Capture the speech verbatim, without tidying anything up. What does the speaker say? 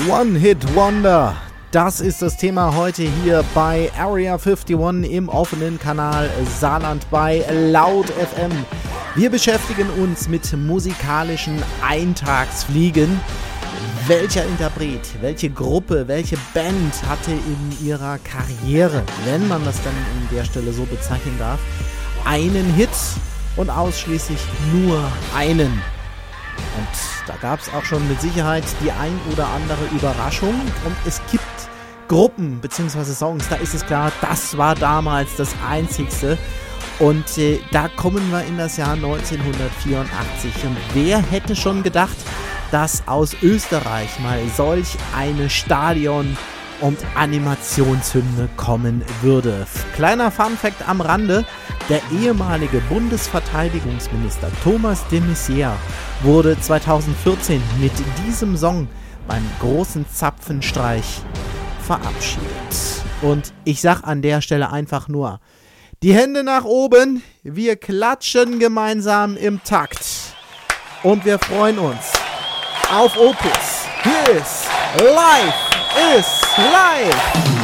One-Hit-Wonder. Das ist das Thema heute hier bei Area einundfünfzig im offenen Kanal Saarland bei Laut F M. Wir beschäftigen uns mit musikalischen Eintagsfliegen. Welcher Interpret, welche Gruppe, welche Band hatte in ihrer Karriere, wenn man das dann an der Stelle so bezeichnen darf, einen Hit und ausschließlich nur einen? Und da gab es auch schon mit Sicherheit die ein oder andere Überraschung. Und es gibt Gruppen bzw. Songs, da ist es klar, das war damals das Einzigste. Und äh, da kommen wir in das Jahr neunzehnhundertvierundachtzig. Und wer hätte schon gedacht, dass aus Österreich mal solch eine Stadion- und Animationshymne kommen würde. Kleiner Funfact am Rande: Der ehemalige Bundesverteidigungsminister Thomas de Maizière wurde zweitausendvierzehn mit diesem Song beim großen Zapfenstreich verabschiedet. Und ich sag an der Stelle einfach nur: Die Hände nach oben, wir klatschen gemeinsam im Takt. Und wir freuen uns auf Opus. Hier ist Live is Live.